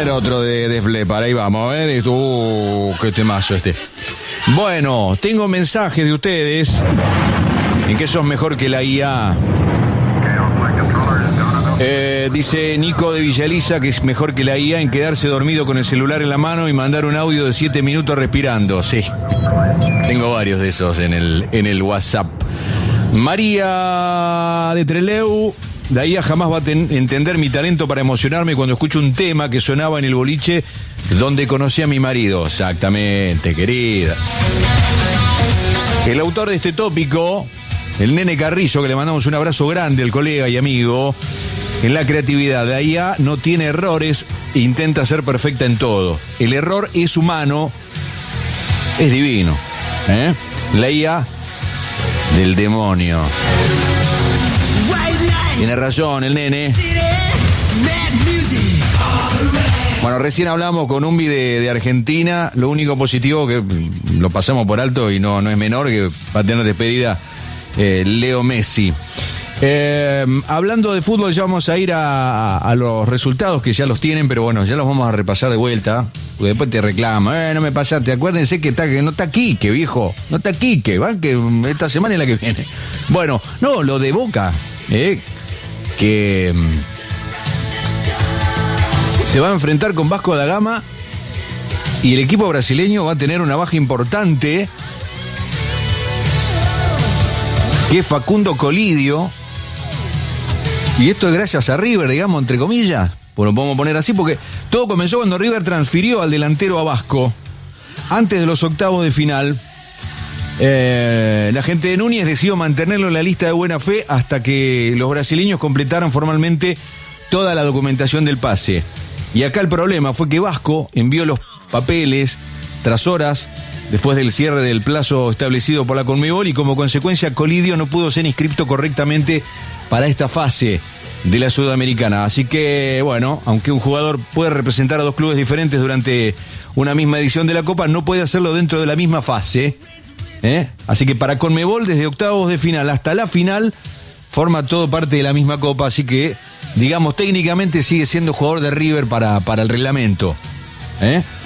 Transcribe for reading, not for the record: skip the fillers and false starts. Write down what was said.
ver otro de Def Leppard, ahí vamos, a ver. Qué temazo este. Bueno, tengo mensajes de ustedes en que sos mejor que la IA. Dice Nico de Villa Elisa que es mejor que la IA en quedarse dormido con el celular en la mano y mandar un audio de 7 minutos respirando. Sí, tengo varios de esos en el WhatsApp. María de Trelew: la IA jamás va a entender mi talento para emocionarme cuando escucho un tema que sonaba en el boliche donde conocí a mi marido. Exactamente, querida. El autor de este tópico, el Nene Carrillo, que le mandamos un abrazo grande al colega y amigo. En la creatividad, la IA no tiene errores e intenta ser perfecta en todo. El error es humano, es divino. La IA del demonio. Tiene razón el nene. Bueno, recién hablamos con Umbi de Argentina. Lo único positivo que lo pasamos por alto y no es menor, que va a tener despedida Leo Messi. Hablando de fútbol, ya vamos a ir a los resultados que ya los tienen, pero bueno, ya los vamos a repasar de vuelta, porque después te reclama, no me pasaste. Acuérdense que no está Quique, viejo, no está Quique, ¿va? Que esta semana es la que viene. Bueno, no, lo de Boca, que se va a enfrentar con Vasco da Gama y el equipo brasileño va a tener una baja importante, que es Facundo Colidio. Y esto es gracias a River, digamos, entre comillas. Pues lo podemos poner así, porque todo comenzó cuando River transfirió al delantero a Vasco. Antes de los octavos de final, la gente de Núñez decidió mantenerlo en la lista de buena fe hasta que los brasileños completaran formalmente toda la documentación del pase. Y acá el problema fue que Vasco envió los papeles tras horas después del cierre del plazo establecido por la Conmebol, y como consecuencia Colidio no pudo ser inscripto correctamente para esta fase de la Sudamericana. Así que, bueno, aunque un jugador puede representar a dos clubes diferentes durante una misma edición de la Copa, no puede hacerlo dentro de la misma fase. Así que para Conmebol, desde octavos de final hasta la final, forma todo parte de la misma Copa. Así que, digamos, técnicamente sigue siendo jugador de River para el reglamento.